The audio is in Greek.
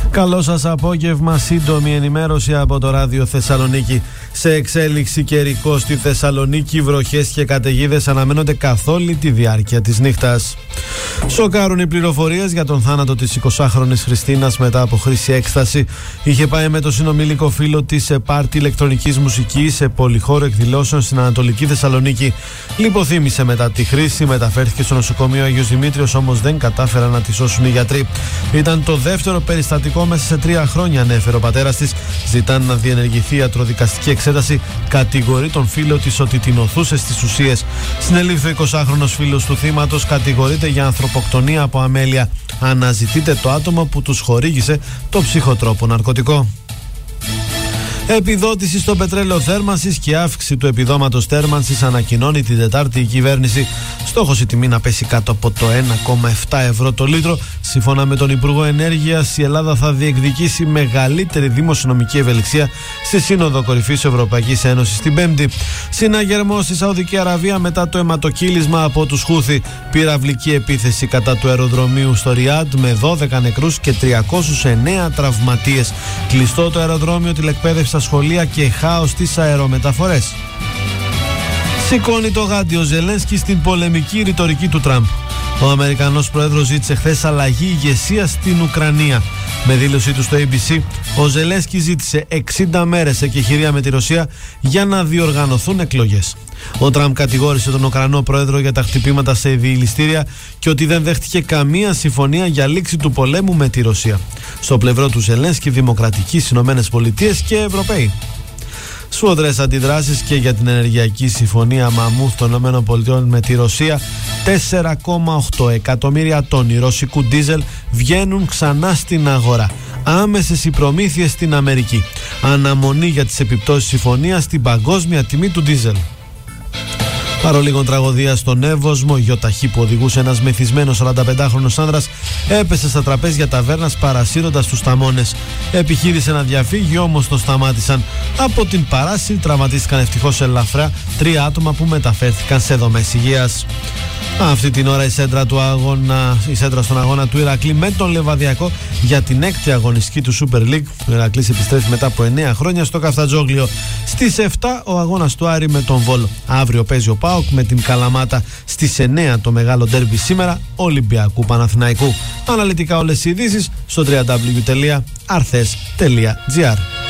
Καλό σας απόγευμα, σύντομη ενημέρωση από το Ράδιο Θεσσαλονίκη. Σε εξέλιξη καιρικό στη Θεσσαλονίκη, βροχές και καταιγίδες αναμένονται καθ' όλη τη διάρκεια της νύχτας. Σοκάρουν οι πληροφορίες για τον θάνατο της 20χρονης Χριστίνας μετά από χρήση έκσταση. Είχε πάει με το συνομήλικο φίλο της σε πάρτι ηλεκτρονικής μουσικής σε πολυχώρο εκδηλώσεων στην Ανατολική Θεσσαλονίκη. Λιποθύμησε μετά τη χρήση, μεταφέρθηκε στο νοσοκομείο Αγίος Δημήτριος, όμως δεν κατάφεραν να τη σώσουν οι γιατροί. Ήταν το δεύτερο περιστατικό μέσα σε 3 χρόνια, ανέφερε ο πατέρας της. Ζητάνε να διενεργηθεί ιατροδικαστική εξέταση. Κατηγορεί τον φίλο της ότι την οθούσε στις ουσίες. Συνελήφθη ο 20χρονος φίλος του θύματος, κατηγορείται για ανθρωποκτονία από αμέλεια. Αναζητείται το άτομο που τους χορήγησε το ψυχοτρόπο ναρκωτικό. Επιδότηση στο πετρέλαιο θέρμανσης και αύξηση του επιδόματος θέρμανσης ανακοινώνει την Τετάρτη η κυβέρνηση. Στόχος η τιμή να πέσει κάτω από το 1,7 ευρώ το λίτρο. Σύμφωνα με τον Υπουργό Ενέργειας, η Ελλάδα θα διεκδικήσει μεγαλύτερη δημοσιονομική ευελιξία στη Σύνοδο Κορυφής Ευρωπαϊκής Ένωσης την Πέμπτη. Συναγερμός στη Σαουδική Αραβία μετά το αιματοκύλισμα από τους Χούθι. Πυραυλική επίθεση κατά του αεροδρομίου στο Ριάντ με 12 νεκρούς και 309 τραυματίες. Κλειστό το αεροδρόμιο, τηλεκπαίδευση στα σχολεία και χάος στις αερομεταφορές. Σηκώνει το γάντι ο Ζελένσκι στην πολεμική ρητορική του Τραμπ. Ο Αμερικανός πρόεδρος ζήτησε χθες αλλαγή ηγεσίας στην Ουκρανία. Με δήλωσή του στο ABC, ο Ζελένσκι ζήτησε 60 μέρες εκεχηρία με τη Ρωσία για να διοργανωθούν εκλογές. Ο Τραμπ κατηγόρησε τον Ουκρανό πρόεδρο για τα χτυπήματα σε διηληστήρια και ότι δεν δέχτηκε καμία συμφωνία για λήξη του πολέμου με τη Ρωσία. Στο πλευρό του Ζελένσκι, δημοκρατικές Ηνωμένες Πολιτείες και Ευρωπαίοι. Σφοδρές αντιδράσεις και για την ενεργειακή συμφωνία Μαμούθ των ΗΠΑ με τη Ρωσία. 4,8 εκατομμύρια τόνοι ρωσικού ντίζελ βγαίνουν ξανά στην αγορά. Άμεσες οι προμήθειες στην Αμερική. Αναμονή για τις επιπτώσεις συμφωνίας στην παγκόσμια τιμή του ντίζελ. Παρολίγων τραγωδία στον Εύωσμο, γεωταχή που οδηγούσε ένας μεθυσμένος 45χρονος άνδρας έπεσε στα τραπέζια ταβέρνας παρασύροντας τους ταμώνες. Επιχείρησε να διαφύγει, όμως το σταμάτησαν. Από την παράσυρη τραυματίστηκαν ευτυχώς ελαφρά 3 άτομα που μεταφέρθηκαν σε δομές υγείας. Αυτή την ώρα η σέντρα στον αγώνα του Ηρακλή με τον Λεβαδιακό για την 6η αγωνιστική του Super League. Ο Ηρακλής επιστρέφει μετά από 9 χρόνια στο Καφτατζόγλιο. Στις 7 ο αγώνας του Άρη με τον Βόλο. Αύριο παίζει ο ΠΑΟΚ με την Καλαμάτα. Στις 9 το μεγάλο ντέρμπι σήμερα Ολυμπιακού Παναθηναϊκού. Αναλυτικά όλες οι ειδήσεις στο www.arthes.gr.